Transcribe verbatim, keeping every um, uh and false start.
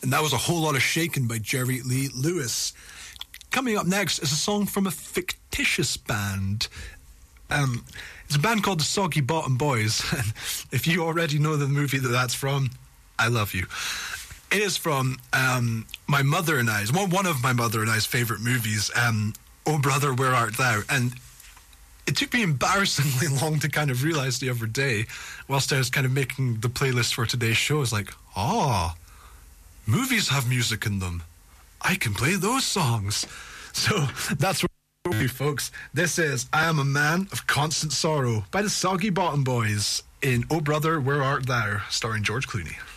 And that was A Whole Lot of Shakin' by Jerry Lee Lewis. Coming up next is a song from a fictitious band. Um, it's a band called the Soggy Bottom Boys. And if you already know the movie that that's from, I love you. It is from um, my mother and I's, one, one of my mother and I's favourite movies, um, Oh Brother, Where Art Thou? And it took me embarrassingly long to kind of realise the other day, whilst I was kind of making the playlist for today's show, I was like, oh, movies have music in them. I can play those songs. So that's what we're doing, folks. This is I Am a Man of Constant Sorrow by the Soggy Bottom Boys in Oh Brother, Where Art Thou? Starring George Clooney.